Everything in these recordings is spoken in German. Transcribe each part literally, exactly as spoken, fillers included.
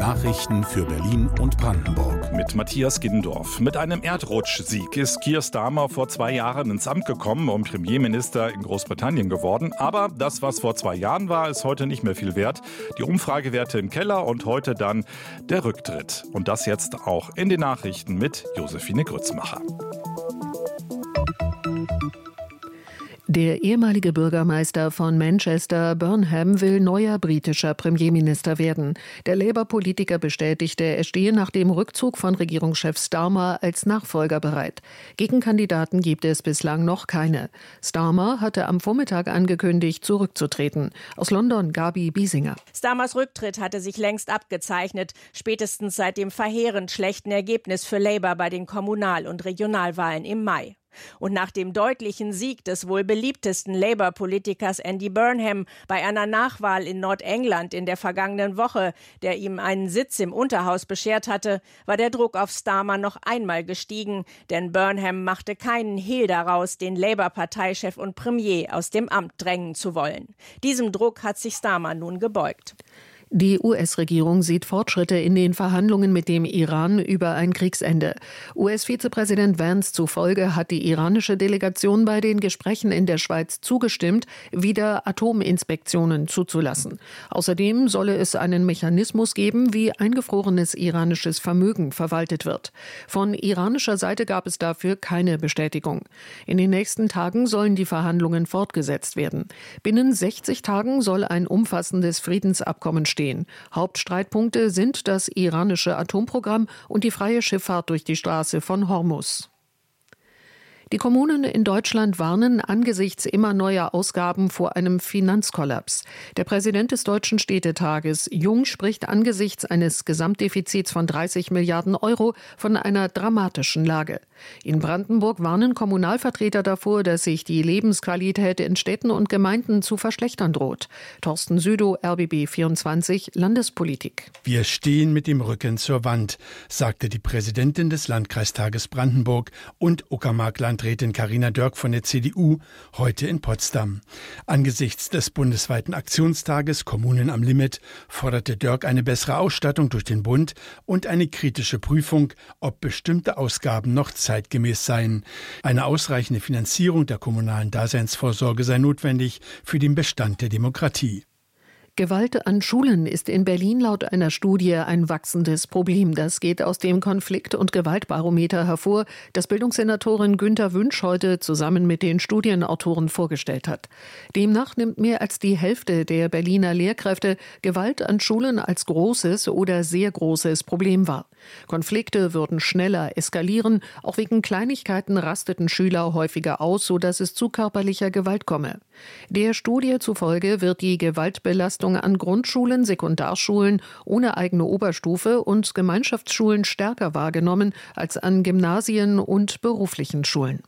Nachrichten für Berlin und Brandenburg. Mit Matthias Giddendorf. Mit einem Erdrutschsieg ist Keir Starmer vor zwei Jahren ins Amt gekommen und Premierminister in Großbritannien geworden. Aber das, was vor zwei Jahren war, ist heute nicht mehr viel wert. Die Umfragewerte im Keller und heute dann der Rücktritt. Und das jetzt auch in den Nachrichten mit Josephine Grützmacher. Der ehemalige Bürgermeister von Manchester, Burnham, will neuer britischer Premierminister werden. Der Labour-Politiker bestätigte, er stehe nach dem Rückzug von Regierungschef Starmer als Nachfolger bereit. Gegenkandidaten gibt es bislang noch keine. Starmer hatte am Vormittag angekündigt, zurückzutreten. Aus London, Gabi Biesinger. Starmers Rücktritt hatte sich längst abgezeichnet, spätestens seit dem verheerend schlechten Ergebnis für Labour bei den Kommunal- und Regionalwahlen im Mai. Und nach dem deutlichen Sieg des wohl beliebtesten Labour-Politikers Andy Burnham bei einer Nachwahl in Nordengland in der vergangenen Woche, der ihm einen Sitz im Unterhaus beschert hatte, war der Druck auf Starmer noch einmal gestiegen, denn Burnham machte keinen Hehl daraus, den Labour-Parteichef und Premier aus dem Amt drängen zu wollen. Diesem Druck hat sich Starmer nun gebeugt. Die U S-Regierung sieht Fortschritte in den Verhandlungen mit dem Iran über ein Kriegsende. U S-Vizepräsident Vance zufolge hat die iranische Delegation bei den Gesprächen in der Schweiz zugestimmt, wieder Atominspektionen zuzulassen. Außerdem solle es einen Mechanismus geben, wie eingefrorenes iranisches Vermögen verwaltet wird. Von iranischer Seite gab es dafür keine Bestätigung. In den nächsten Tagen sollen die Verhandlungen fortgesetzt werden. Binnen sechzig Tagen soll ein umfassendes Friedensabkommen stehen. Hauptstreitpunkte sind das iranische Atomprogramm und die freie Schifffahrt durch die Straße von Hormuz. Die Kommunen in Deutschland warnen angesichts immer neuer Ausgaben vor einem Finanzkollaps. Der Präsident des Deutschen Städtetages, Jung, spricht angesichts eines Gesamtdefizits von dreißig Milliarden Euro von einer dramatischen Lage. In Brandenburg warnen Kommunalvertreter davor, dass sich die Lebensqualität in Städten und Gemeinden zu verschlechtern droht. Thorsten Südow, R B B vierundzwanzig, Landespolitik. Wir stehen mit dem Rücken zur Wand, sagte die Präsidentin des Landkreistages Brandenburg und Uckermark-Landrätin Carina Dörk von der C D U heute in Potsdam. Angesichts des bundesweiten Aktionstages Kommunen am Limit forderte Dörk eine bessere Ausstattung durch den Bund und eine kritische Prüfung, ob bestimmte Ausgaben noch zeitgemäß seien. Eine ausreichende Finanzierung der kommunalen Daseinsvorsorge sei notwendig für den Bestand der Demokratie. Gewalt an Schulen ist in Berlin laut einer Studie ein wachsendes Problem. Das geht aus dem Konflikt- und Gewaltbarometer hervor, das Bildungssenatorin Günter Wünsch heute zusammen mit den Studienautoren vorgestellt hat. Demnach nimmt mehr als die Hälfte der Berliner Lehrkräfte Gewalt an Schulen als großes oder sehr großes Problem wahr. Konflikte würden schneller eskalieren, auch wegen Kleinigkeiten rasteten Schüler häufiger aus, sodass es zu körperlicher Gewalt komme. Der Studie zufolge wird die Gewaltbelastung an Grundschulen, Sekundarschulen ohne eigene Oberstufe und Gemeinschaftsschulen stärker wahrgenommen als an Gymnasien und beruflichen Schulen.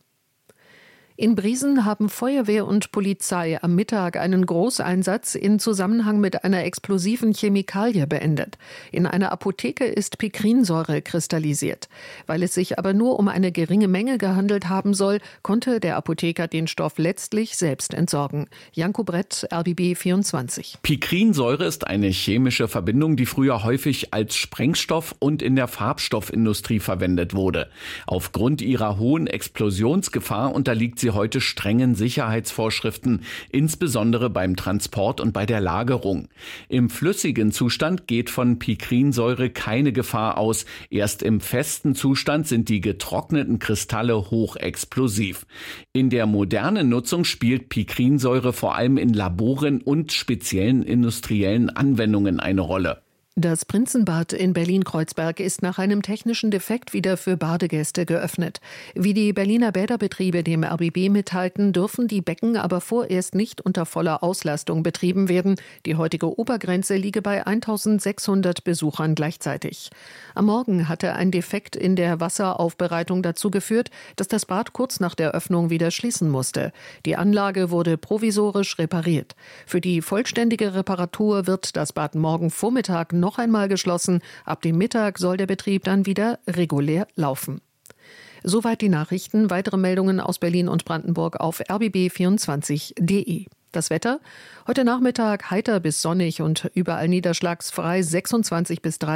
In Briesen haben Feuerwehr und Polizei am Mittag einen Großeinsatz in Zusammenhang mit einer explosiven Chemikalie beendet. In einer Apotheke ist Pikrinsäure kristallisiert. Weil es sich aber nur um eine geringe Menge gehandelt haben soll, konnte der Apotheker den Stoff letztlich selbst entsorgen. Janko Brett, R B B vierundzwanzig. Pikrinsäure ist eine chemische Verbindung, die früher häufig als Sprengstoff und in der Farbstoffindustrie verwendet wurde. Aufgrund ihrer hohen Explosionsgefahr unterliegt sie heute strengen Sicherheitsvorschriften, insbesondere beim Transport und bei der Lagerung. Im flüssigen Zustand geht von Pikrinsäure keine Gefahr aus. Erst im festen Zustand sind die getrockneten Kristalle hochexplosiv. In der modernen Nutzung spielt Pikrinsäure vor allem in Laboren und speziellen industriellen Anwendungen eine Rolle. Das Prinzenbad in Berlin-Kreuzberg ist nach einem technischen Defekt wieder für Badegäste geöffnet. Wie die Berliner Bäderbetriebe dem R B B mitteilten, dürfen die Becken aber vorerst nicht unter voller Auslastung betrieben werden. Die heutige Obergrenze liege bei eintausendsechshundert Besuchern gleichzeitig. Am Morgen hatte ein Defekt in der Wasseraufbereitung dazu geführt, dass das Bad kurz nach der Öffnung wieder schließen musste. Die Anlage wurde provisorisch repariert. Für die vollständige Reparatur wird das Bad morgen Vormittag noch noch einmal geschlossen. Ab dem Mittag soll der Betrieb dann wieder regulär laufen. Soweit die Nachrichten. Weitere Meldungen aus Berlin und Brandenburg auf r b b vierundzwanzig punkt d e. Das Wetter? Heute Nachmittag heiter bis sonnig und überall niederschlagsfrei sechsundzwanzig bis dreißig.